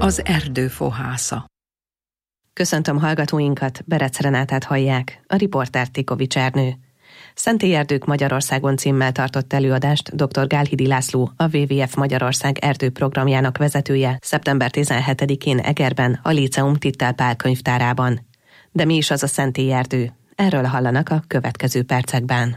Az erdő fohásza. Köszöntöm hallgatóinkat, Berec Renátát hallják, a riporter Tikovics Ernő. Szentélyerdők Magyarországon címmel tartott előadást dr. Gálhidi László, a WWF Magyarország erdőprogramjának vezetője szeptember 17-én Egerben, a Líceum Tittel Pál könyvtárában. De mi is az a szentélyerdő? Erről hallanak a következő percekben.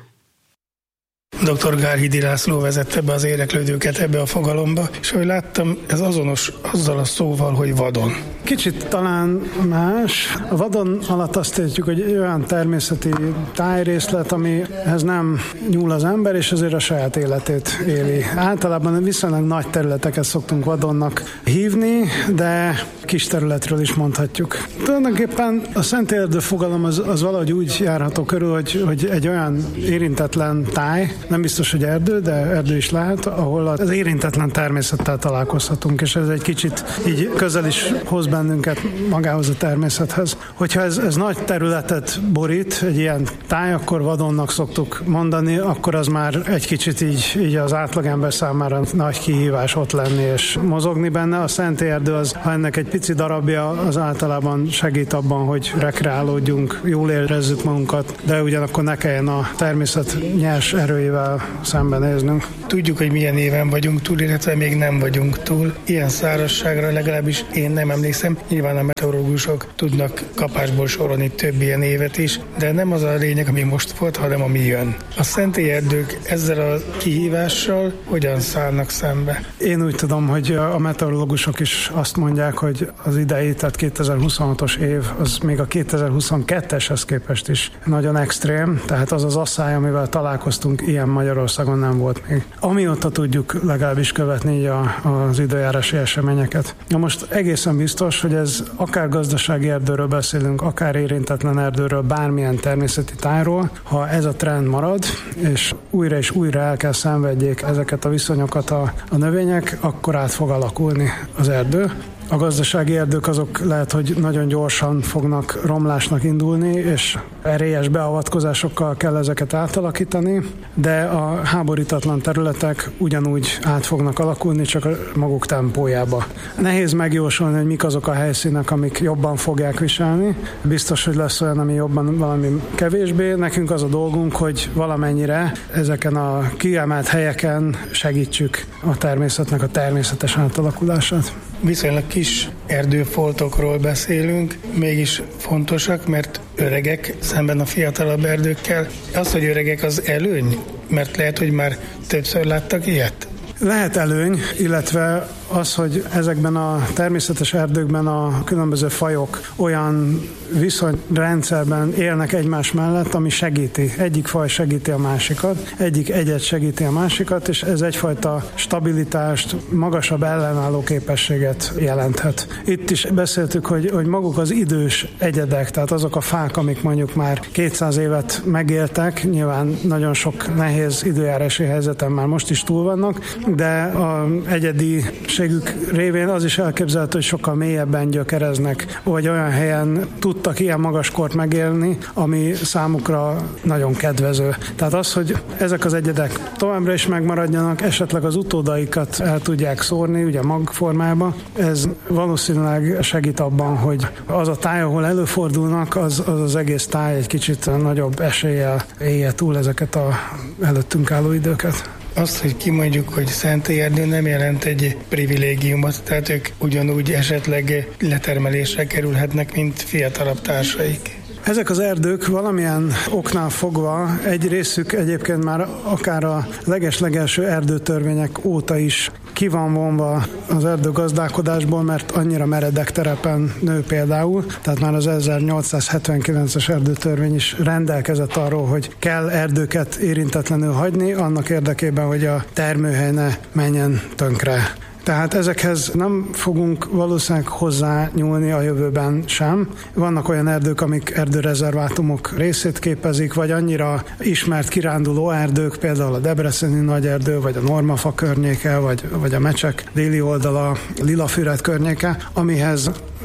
Dr. Gálhidi László vezette be az érdeklődőket ebbe a fogalomba, és ahogy láttam, ez azonos azzal a szóval, hogy vadon. Kicsit talán más. A vadon alatt azt értjük, hogy olyan természeti tájrészlet, amihez nem nyúl az ember, és azért a saját életét éli. Általában viszonylag nagy területeket szoktunk vadonnak hívni, de kis területről is mondhatjuk. Tulajdonképpen a szentélyerdő fogalom az valahogy úgy járható körül, hogy egy olyan érintetlen táj, nem biztos, hogy erdő, de erdő is lehet, ahol az érintetlen természettel találkozhatunk, és ez egy kicsit így közel is hoz bennünket magához a természethez. Hogyha ez nagy területet borít, egy ilyen táj, akkor vadonnak szoktuk mondani, akkor az már egy kicsit így az átlagember számára nagy kihívás ott lenni és mozogni benne. A szentélyerdő az, ha ennek egy pici darabja, az általában segít abban, hogy rekreálódjunk, jól érezzük magunkat, de ugyanakkor ne kelljen a természet nyers erőjével szembenéznünk. Tudjuk, hogy milyen éven vagyunk túl, illetve még nem vagyunk túl. Ilyen szárazságra legalábbis én nem emlékszem. Nyilván a meteorológusok tudnak kapásból sorolni több ilyen évet is, de nem az a lényeg, ami most volt, hanem ami jön. A szentélyerdők ezzel a kihívással hogyan szállnak szembe? Én úgy tudom, hogy a meteorológusok is azt mondják, hogy az idei, tehát 2026-os év, az még a 2022-eshez képest is nagyon extrém, tehát az az asszály, amivel találkoztunk, ilyen Magyarországon nem volt még. Amióta tudjuk legalábbis követni így az időjárási eseményeket. Na most egészen biztos, hogy ez akár gazdasági erdőről beszélünk, akár érintetlen erdőről, bármilyen természeti tájról, ha ez a trend marad, és újra el kell szenvedjék ezeket a viszonyokat a növények, akkor át fog alakulni az erdő. A gazdasági erdők azok lehet, hogy nagyon gyorsan fognak romlásnak indulni, és erélyes beavatkozásokkal kell ezeket átalakítani, de a háborítatlan területek ugyanúgy át fognak alakulni, csak a maguk tempójába. Nehéz megjósolni, hogy mik azok a helyszínek, amik jobban fogják viselni. Biztos, hogy lesz olyan, ami jobban, valami kevésbé. Nekünk az a dolgunk, hogy valamennyire ezeken a kiemelt helyeken segítsük a természetnek a természetes átalakulását. Viszonylag kis erdőfoltokról beszélünk, mégis fontosak, mert öregek szemben a fiatalabb erdőkkel. Az, hogy öregek, az előny? Mert lehet, hogy már többször láttak ilyet? Lehet előny, illetve az, hogy ezekben a természetes erdőkben a különböző fajok olyan viszonyrendszerben élnek egymás mellett, ami segíti. Egyik faj segíti a másikat, egyik egyed segíti a másikat, és ez egyfajta stabilitást, magasabb ellenálló képességet jelenthet. Itt is beszéltük, hogy maguk az idős egyedek, tehát azok a fák, amik mondjuk már 200 évet megéltek, nyilván nagyon sok nehéz időjárási helyzeten már most is túl vannak, de az egyediségük révén az is elképzelhető, hogy sokkal mélyebben gyökereznek, vagy olyan helyen tudtak ilyen magaskort megélni, ami számukra nagyon kedvező. Tehát az, hogy ezek az egyedek továbbra is megmaradjanak, esetleg az utódaikat el tudják szórni, ugye magformába, ez valószínűleg segít abban, hogy az a táj, ahol előfordulnak, az egész táj egy kicsit nagyobb eséllyel élje túl ezeket a előttünk álló időket. Azt, hogy kimondjuk, hogy szentélyerdő, nem jelent egy privilégiumot, tehát ők ugyanúgy esetleg letermelésre kerülhetnek, mint fiatalabb társaik. Ezek az erdők valamilyen oknál fogva egy részük egyébként már akár a leges-legelső erdőtörvények óta is ki van vonva az erdőgazdálkodásból, mert annyira meredek terepen nő például. Tehát már az 1879-es erdőtörvény is rendelkezett arról, hogy kell erdőket érintetlenül hagyni, annak érdekében, hogy a termőhely ne menjen tönkre. Tehát ezekhez nem fogunk valószínűleg hozzányúlni a jövőben sem. Vannak olyan erdők, amik erdőrezervátumok részét képezik, vagy annyira ismert kiránduló erdők, például a debreceni nagyerdő, vagy a Normafa környéke, vagy a Mecsek déli oldala, Lilafüred környéke, amihez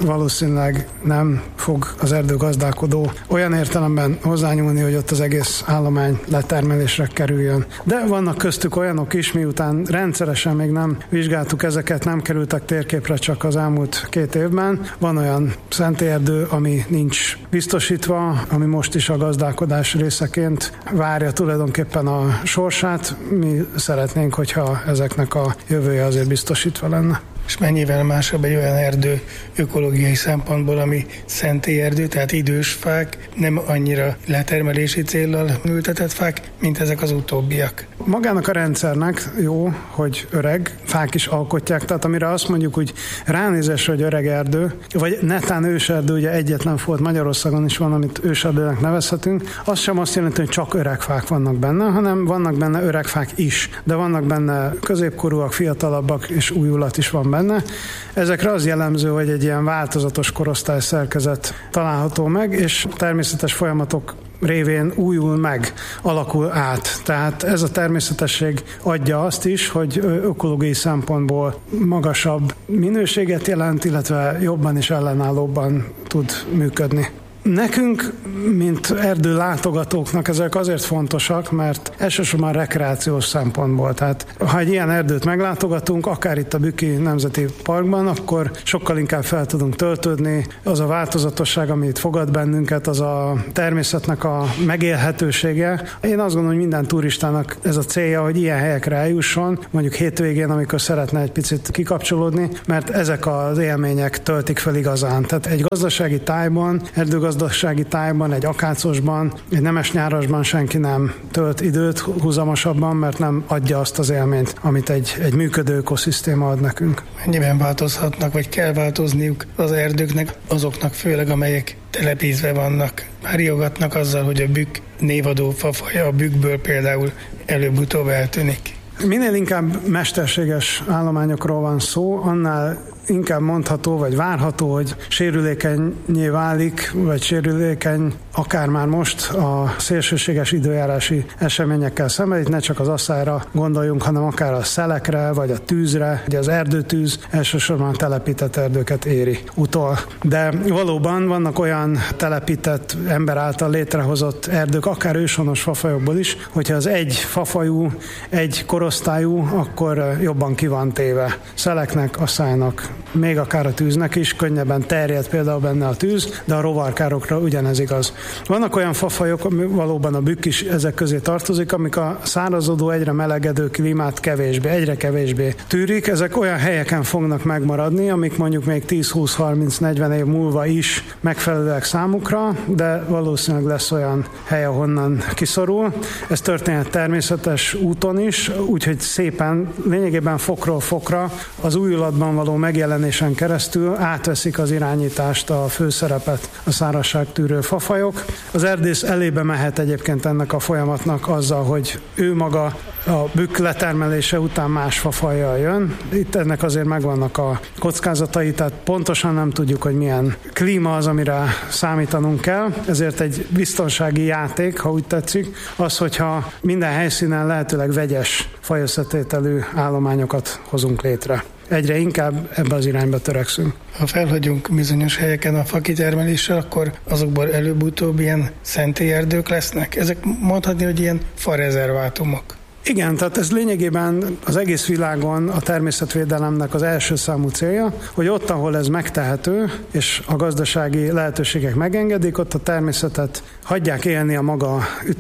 valószínűleg nem fog az erdőgazdálkodó olyan értelemben hozzányúlni, hogy ott az egész állomány letermelésre kerüljön. De vannak köztük olyanok is, miután rendszeresen még nem vizsgáltuk ezeket, nem kerültek térképre csak az elmúlt 2 évben. Van olyan szentélyerdő, ami nincs biztosítva, ami most is a gazdálkodás részeként várja tulajdonképpen a sorsát. Mi szeretnénk, hogyha ezeknek a jövője azért biztosítva lenne. És mennyivel másabb egy olyan erdő ökológiai szempontból, ami szentélyerdő, tehát idős fák, nem annyira letermelési céllal ültetett fák, mint ezek az utóbbiak. Magának a rendszernek jó, hogy öreg fák is alkotják, tehát amire azt mondjuk, hogy ránézésre, hogy öreg erdő, vagy netán őserdő, ugye egyetlen volt Magyarországon is van, amit őserdőnek nevezhetünk, az sem azt jelenti, hogy csak öreg fák vannak benne, hanem vannak benne öreg fák is, de vannak benne középkorúak, fiatalabbak és újulat is van benne. Ezekre az jellemző, hogy egy ilyen változatos korosztály szerkezet található meg, és természetes folyamatok révén újul meg, alakul át. Tehát ez a természetesség adja azt is, hogy ökológiai szempontból magasabb minőséget jelent, illetve jobban és ellenállóbban tud működni. Nekünk, mint erdőlátogatóknak ezek azért fontosak, mert elsősorban rekreációs szempontból. Tehát ha egy ilyen erdőt meglátogatunk, akár itt a Bükki Nemzeti Parkban, akkor sokkal inkább fel tudunk töltődni. Az a változatosság, ami itt fogad bennünket, az a természetnek a megélhetősége. Én azt gondolom, hogy minden turistának ez a célja, hogy ilyen helyekre eljusson, mondjuk hétvégén, amikor szeretne egy picit kikapcsolódni, mert ezek az élmények töltik fel igazán. Tehát egy gazdasági tájban, gazdasági tájban, egy akácosban, egy nemes-nyárasban senki nem tölt időt húzamosabban, mert nem adja azt az élményt, amit egy működő ökoszisztéma ad nekünk. Mennyiben változhatnak, vagy kell változniuk az erdőknek, azoknak főleg, amelyek telepítve vannak? Már riogatnak azzal, hogy a bükk névadó fafaja a bükkből például előbb-utóbb eltűnik. Minél inkább mesterséges állományokról van szó, annál inkább mondható, vagy várható, hogy sérülékenyé válik, vagy sérülékeny akár már most a szélsőséges időjárási eseményekkel szemben. Itt ne csak az asszályra gondoljunk, hanem akár a szelekre, vagy a tűzre. Ugye az erdőtűz elsősorban telepített erdőket éri utol. De valóban vannak olyan telepített, ember által létrehozott erdők, akár őshonos fafajokból is, hogyha az egy fafajú, egy korosztályú, akkor jobban ki van téve szeleknek, asszálynak, még akár a tűznek is, könnyebben terjed például benne a tűz, de a rovarkárokra ugyanez igaz. Vannak olyan fafajok, ami valóban a bükk is ezek közé tartozik, amik a szárazodó, egyre melegedő klímát egyre kevésbé tűrik. Ezek olyan helyeken fognak megmaradni, amik mondjuk még 10-20-30-40 év múlva is megfelelőek számukra, de valószínűleg lesz olyan hely, ahonnan kiszorul. Ez történhet természetes úton is, úgyhogy szépen, lényegében fokról fokra az újulatban való megjelenésen keresztül átveszik az irányítást, a főszerepet a szárazságtűrő fafajok. Az erdész elébe mehet egyébként ennek a folyamatnak azzal, hogy ő maga a bükk letermelése után más fafajjal jön. Itt ennek azért megvannak a kockázatai, tehát pontosan nem tudjuk, hogy milyen klíma az, amire számítanunk kell. Ezért egy biztonsági játék, ha úgy tetszik, az, hogyha minden helyszínen lehetőleg vegyes fajösszetételű állományokat hozunk létre. Egyre inkább ebbe az irányba törekszünk. Ha felhagyunk bizonyos helyeken a fakitermeléssel, akkor azokból előbb-utóbb ilyen szentélyerdők lesznek. Ezek mondhatni, hogy ilyen farezervátumok. Igen, tehát ez lényegében az egész világon a természetvédelemnek az első számú célja, hogy ott, ahol ez megtehető, és a gazdasági lehetőségek megengedik, ott a természetet hagyják élni a maga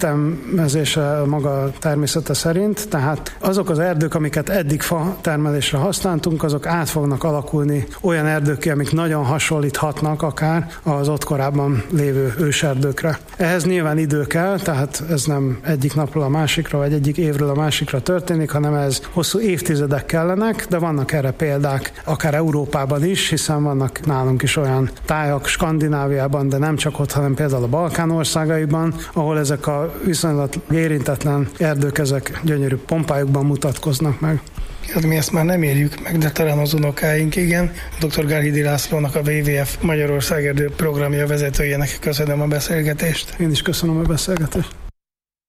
ütemezése, a maga természete szerint, tehát azok az erdők, amiket eddig fa termelésre használtunk, azok át fognak alakulni olyan erdőké, amik nagyon hasonlíthatnak akár az ott korábban lévő őserdőkre. Ehhez nyilván idő kell, tehát ez nem egyik napról a másikra, vagy egyik évről a másikra történik, hanem ez hosszú évtizedek kellenek, de vannak erre példák, akár Európában is, hiszen vannak nálunk is olyan tájak Skandináviában, de nem csak ott, hanem például a Balkán országaiban, ahol ezek a viszonylag érintetlen erdők, ezek gyönyörű pompájukban mutatkoznak meg. Hát mi ezt már nem érjük meg, de talán az unokáink igen. Dr. Gálhidi Lászlónak, a WWF Magyarország Erdő programja vezetőjének köszönöm a beszélgetést. Én is köszönöm a beszélgetést.